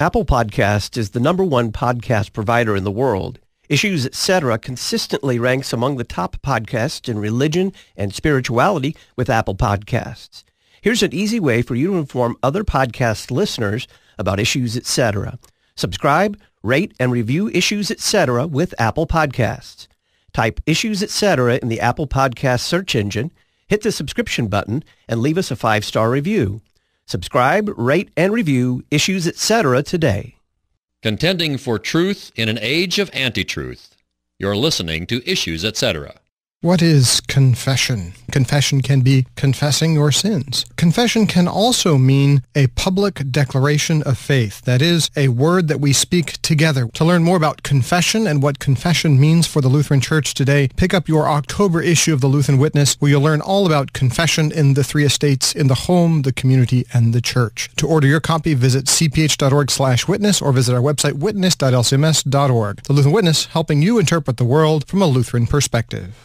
Apple Podcasts is the #1 podcast provider in the world. Issues Etc. consistently ranks among the top podcasts in religion and spirituality with Apple Podcasts. Here's an easy way for you to inform other podcast listeners about Issues Etc. Subscribe, rate, and review Issues Etc. with Apple Podcasts. Type Issues Etc. in the Apple Podcast search engine, hit the subscription button, and leave us a 5-star review. Subscribe, rate, and review Issues Etc. today. Contending for truth in an age of anti-truth. You're listening to Issues Etc. What is confession? Confession can be confessing your sins. Confession can also mean a public declaration of faith. That is, a word that we speak together. To learn more about confession and what confession means for the Lutheran Church today, pick up your October issue of the Lutheran Witness, where you'll learn all about confession in the three estates: in the home, the community, and the church. To order your copy, visit cph.org/witness or visit our website witness.lcms.org. The Lutheran Witness, helping you interpret the world from a Lutheran perspective.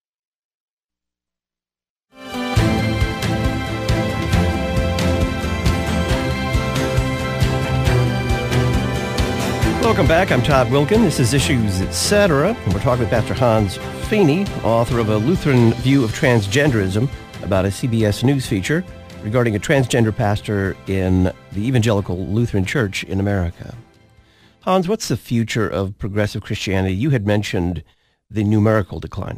Welcome back. I'm Todd Wilkin. This is Issues Etc. And we're talking with Pastor Hans Feeney, author of A Lutheran View of Transgenderism, about a CBS News feature regarding a transgender pastor in the Evangelical Lutheran Church in America. Hans, what's the future of progressive Christianity? You had mentioned the numerical decline.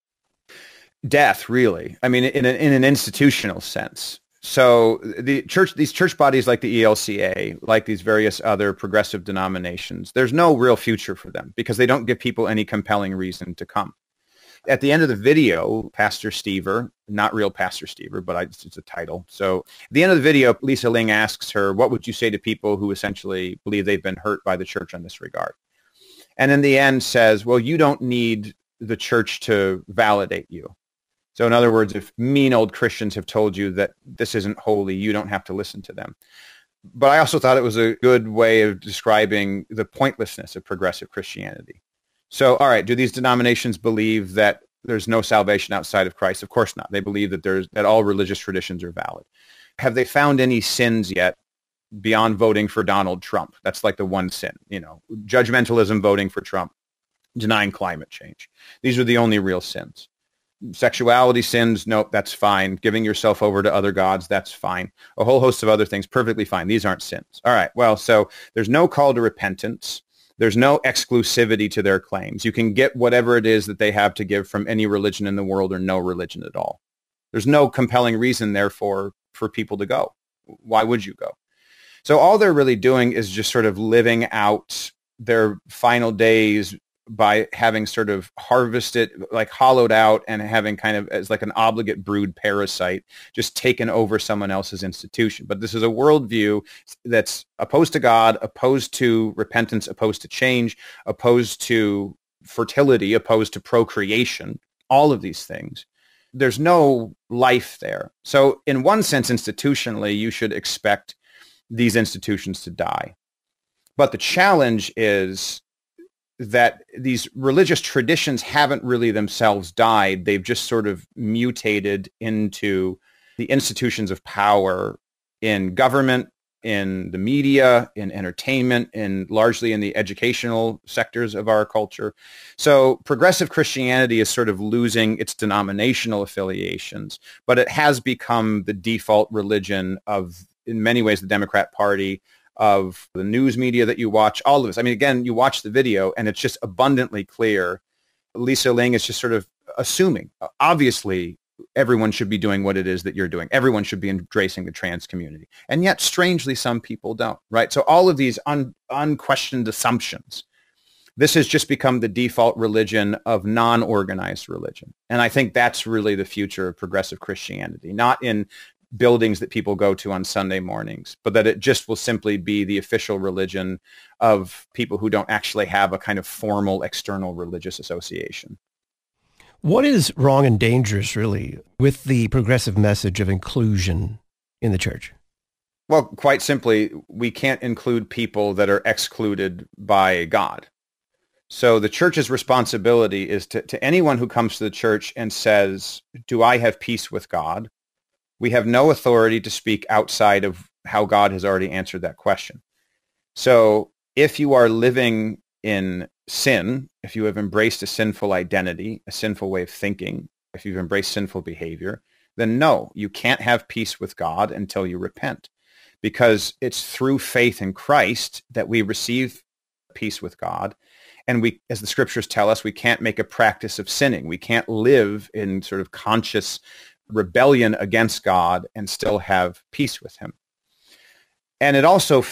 Death, really. I mean, in an institutional sense. So these church bodies like the ELCA, like these various other progressive denominations, there's no real future for them because they don't give people any compelling reason to come. At the end of the video, Pastor Stever, not real Pastor Stever, but it's a title. So at the end of the video, Lisa Ling asks her, what would you say to people who essentially believe they've been hurt by the church on this regard? And in the end says, well, you don't need the church to validate you. So in other words, if mean old Christians have told you that this isn't holy, you don't have to listen to them. But I also thought it was a good way of describing the pointlessness of progressive Christianity. So, all right, do these denominations believe that there's no salvation outside of Christ? Of course not. They believe that all religious traditions are valid. Have they found any sins yet beyond voting for Donald Trump? That's like the one sin, judgmentalism, voting for Trump, denying climate change. These are the only real sins. Sexuality sins, nope, that's fine. Giving yourself over to other gods, that's fine. A whole host of other things, perfectly fine. These aren't sins. All right, well, so there's no call to repentance. There's no exclusivity to their claims. You can get whatever it is that they have to give from any religion in the world or no religion at all. There's no compelling reason, therefore, for people to go. Why would you go? So all they're really doing is just sort of living out their final days by having sort of harvested, like hollowed out, and having kind of as like an obligate brood parasite just taken over someone else's institution. But this is a worldview that's opposed to God, opposed to repentance, opposed to change, opposed to fertility, opposed to procreation, all of these things. There's no life there. So in one sense, institutionally, you should expect these institutions to die. But the challenge is that these religious traditions haven't really themselves died. They've just sort of mutated into the institutions of power in government, in the media, in entertainment, and largely in the educational sectors of our culture. So progressive Christianity is sort of losing its denominational affiliations, but it has become the default religion of, in many ways, the Democrat Party, of the news media that you watch, all of this. I mean, again, you watch the video and it's just abundantly clear. Lisa Ling is just sort of assuming, obviously, everyone should be doing what it is that you're doing. Everyone should be embracing the trans community. And yet, strangely, some people don't, right? So all of these unquestioned assumptions, this has just become the default religion of non-organized religion. And I think that's really the future of progressive Christianity, not in buildings that people go to on Sunday mornings, but that it just will simply be the official religion of people who don't actually have a kind of formal external religious association. What is wrong and dangerous, really, with the progressive message of inclusion in the church? Well, quite simply, we can't include people that are excluded by God. So the church's responsibility is to anyone who comes to the church and says, do I have peace with God? We have no authority to speak outside of how God has already answered that question. So if you are living in sin, if you have embraced a sinful identity, a sinful way of thinking, if you've embraced sinful behavior, then no, you can't have peace with God until you repent, because it's through faith in Christ that we receive peace with God. And we, as the scriptures tell us, we can't make a practice of sinning. We can't live in sort of conscious rebellion against God and still have peace with him. And it also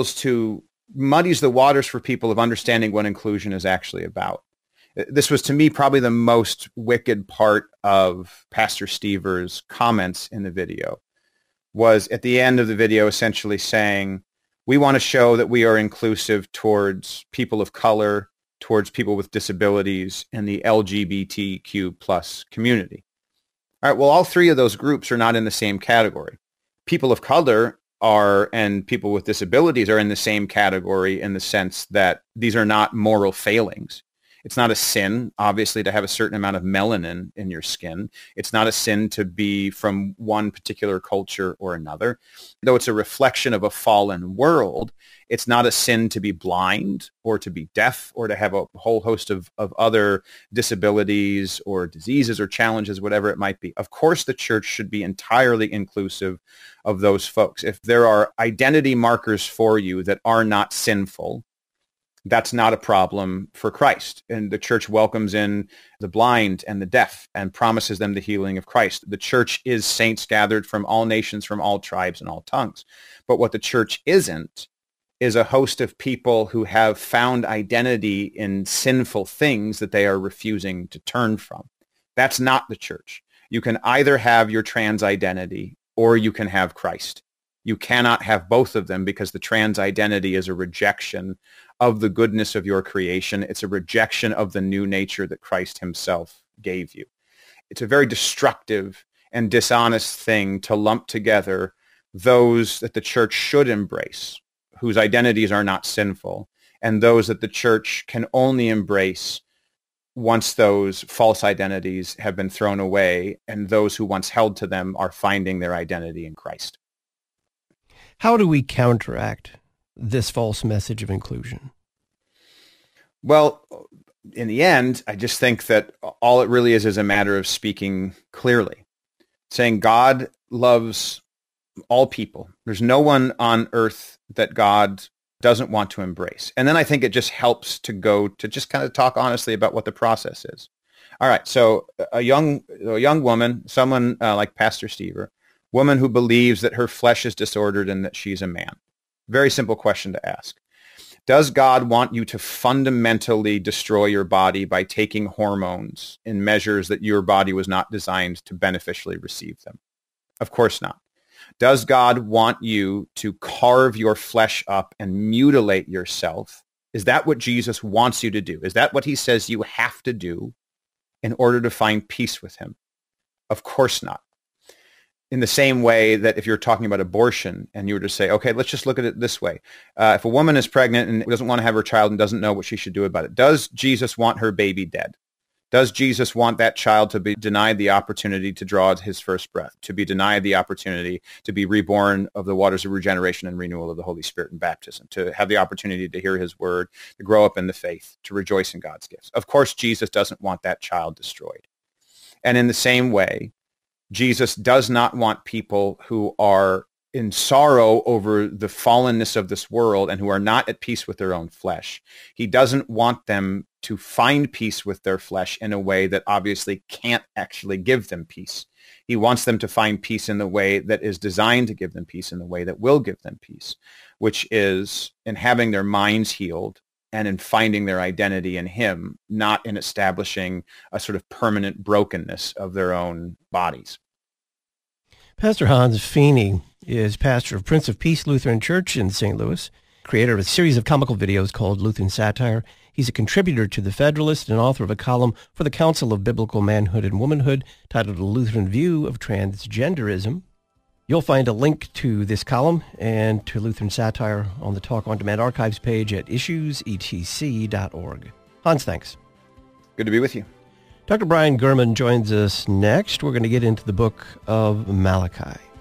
muddies the waters for people of understanding what inclusion is actually about. This was, to me, probably the most wicked part of Pastor Stever's comments in the video, was at the end of the video essentially saying, we want to show that we are inclusive towards people of color, towards people with disabilities, and the LGBTQ plus community. All right, well, all three of those groups are not in the same category. People of color and people with disabilities are in the same category in the sense that these are not moral failings. It's not a sin, obviously, to have a certain amount of melanin in your skin. It's not a sin to be from one particular culture or another. Though it's a reflection of a fallen world, it's not a sin to be blind or to be deaf or to have a whole host of other disabilities or diseases or challenges, whatever it might be. Of course, the church should be entirely inclusive of those folks. If there are identity markers for you that are not sinful, that's not a problem for Christ. And the church welcomes in the blind and the deaf and promises them the healing of Christ. The church is saints gathered from all nations, from all tribes and all tongues. But what the church isn't is a host of people who have found identity in sinful things that they are refusing to turn from. That's not the church. You can either have your trans identity or you can have Christ. You cannot have both of them, because the trans identity is a rejection of the goodness of your creation. It's a rejection of the new nature that Christ himself gave you. It's a very destructive and dishonest thing to lump together those that the church should embrace, whose identities are not sinful, and those that the church can only embrace once those false identities have been thrown away and those who once held to them are finding their identity in Christ. How do we counteract this false message of inclusion? Well, in the end, I just think that all it really is a matter of speaking clearly, saying God loves all people. There's no one on earth that God doesn't want to embrace. And then I think it just helps to go to just kind of talk honestly about what the process is. All right, so a young woman, someone like Pastor Stever, woman who believes that her flesh is disordered and that she's a man. Very simple question to ask. Does God want you to fundamentally destroy your body by taking hormones in measures that your body was not designed to beneficially receive them? Of course not. Does God want you to carve your flesh up and mutilate yourself? Is that what Jesus wants you to do? Is that what he says you have to do in order to find peace with him? Of course not. In the same way that if you're talking about abortion and you were to say, okay, let's just look at it this way. If a woman is pregnant and doesn't want to have her child and doesn't know what she should do about it, does Jesus want her baby dead? Does Jesus want that child to be denied the opportunity to draw his first breath, to be denied the opportunity to be reborn of the waters of regeneration and renewal of the Holy Spirit and baptism, to have the opportunity to hear his word, to grow up in the faith, to rejoice in God's gifts? Of course, Jesus doesn't want that child destroyed. And in the same way, Jesus does not want people who are in sorrow over the fallenness of this world and who are not at peace with their own flesh. He doesn't want them to find peace with their flesh in a way that obviously can't actually give them peace. He wants them to find peace in the way that is designed to give them peace, in the way that will give them peace, which is in having their minds healed and in finding their identity in him, not in establishing a sort of permanent brokenness of their own bodies. Pastor Hans Feeney is pastor of Prince of Peace Lutheran Church in St. Louis, creator of a series of comical videos called Lutheran Satire. He's a contributor to The Federalist and author of a column for the Council of Biblical Manhood and Womanhood titled A Lutheran View of Transgenderism. You'll find a link to this column and to Lutheran Satire on the Talk On Demand archives page at issuesetc.org. Hans, thanks. Good to be with you. Dr. Brian Gurman joins us next. We're going to get into the book of Malachi.